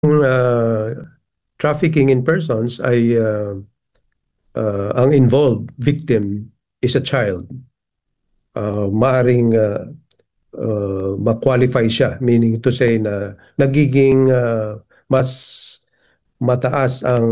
Trafficking in persons ay ang involved victim is a child. Maaring ma-qualify siya, meaning to say na nagiging mas mataas ang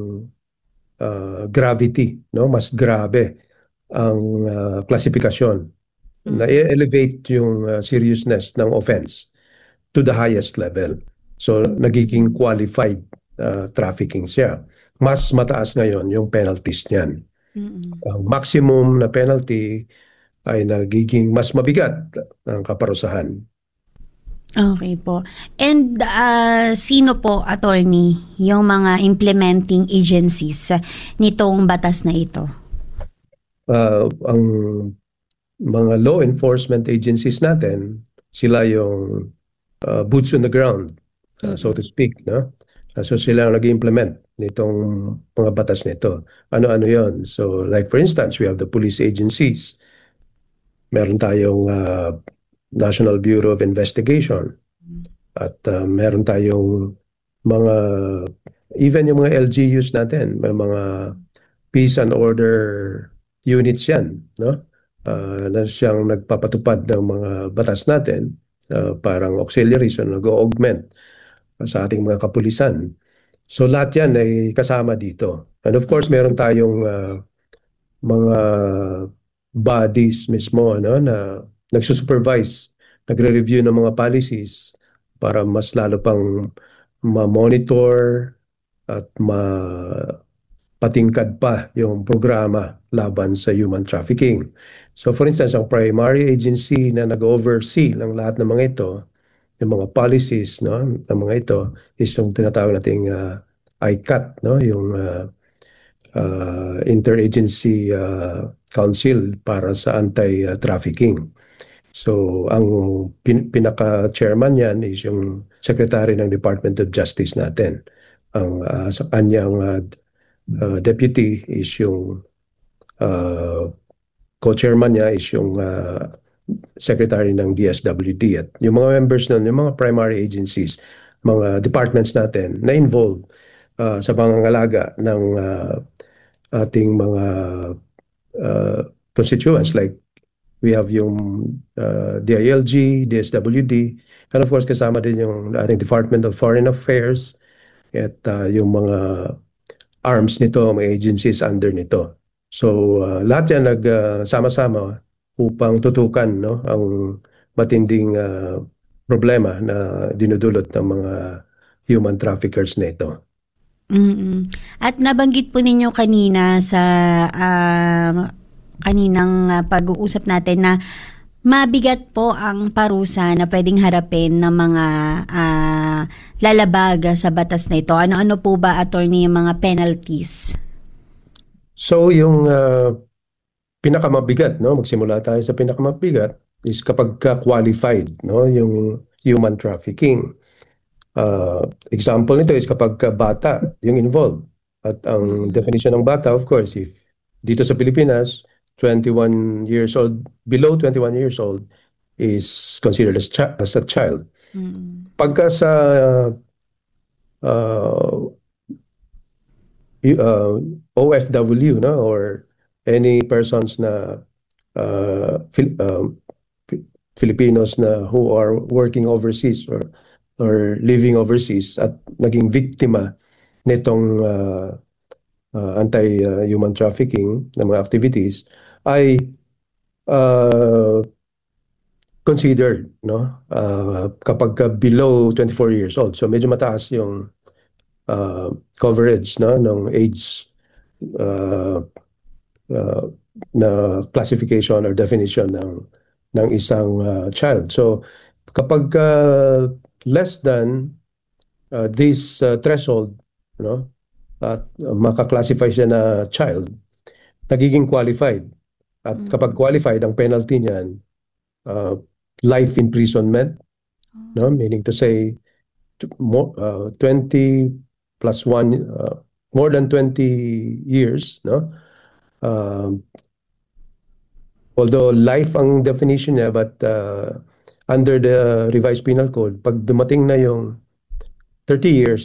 gravity, no? Mas grabe ang klasifikasyon. Na-elevate yung seriousness ng offense to the highest level. So, nagiging qualified trafficking siya. Mas mataas ngayon yung penalties niyan. Ang maximum na penalty ay nagiging mas mabigat ang kaparusahan. Okay po. And sino po, attorney, yung mga implementing agencies nitong batas na ito? Ang mga law enforcement agencies natin, sila yung boots on the ground, so to speak, no? So sila ang nag-implement nitong mga batas nito. Ano-ano yon? So like for instance, we have the police agencies. Meron tayong National Bureau of Investigation. At meron tayong mga, even yung mga LGUs natin, may mga peace and order units yan, no? Na siyang nagpapatupad ng mga batas natin, parang auxiliaries o nag-augment sa ating mga kapulisan. So lahat yan ay kasama dito. And of course, meron tayong mga bodies mismo, ano, na nagsusupervise, nagre-review ng mga policies para mas lalo pang ma-monitor at patingkad pa yung programa laban sa human trafficking. So for instance, ang primary agency na nag-oversee ng lahat ng mga ito, yung mga policies, no, ng mga ito is yung tinatawag nating ICAT, no, yung Interagency Council para sa anti-trafficking. So ang pinaka-chairman niyan is yung Secretary ng Department of Justice natin. Ang sa kanyang deputy is yung co-chairman niya is yung secretary ng DSWD. At yung mga members nun, yung mga primary agencies, mga departments natin na involved sa pangangalaga ng ating mga constituents. Like we have yung DILG, DSWD, and of course kasama din yung ating Department of Foreign Affairs at yung mga arms nito, mga agencies under nito. So lahat yan nagsama-sama upang tutukan, no, ang matinding problema na dinudulot ng mga human traffickers na ito. At nabanggit po ninyo kanina sa kaninang pag-uusap natin na mabigat po ang parusa na pwedeng harapin ng mga lalabag sa batas na ito. Ano-ano po ba, attorney, yung mga penalties? So yung pinakamabigat, no, magsimula tayo sa pinakamabigat is kapag qualified, no, yung human trafficking. Example nito is kapag bata yung involved. At ang definition ng bata, of course, if dito sa Pilipinas, 21 years old, below 21 years old is considered as a child. Pagka sa OFW, no, or any persons na Filipinos na who are working overseas or living overseas at naging biktima nitong anti-human trafficking na mga activities ay considered, no, kapag below 24 years old. So medyo mataas yung coverage, no, ng age na classification or definition ng isang child. So kapag less than this threshold, no, at makaklasify siya na child, nagiging qualified. At kapag qualified, ang penalty niyan, life imprisonment, no, meaning to say 20 plus 1, more than 20 years, no. Although life ang definition niya, but under the revised penal code, pag dumating na yung 30 years,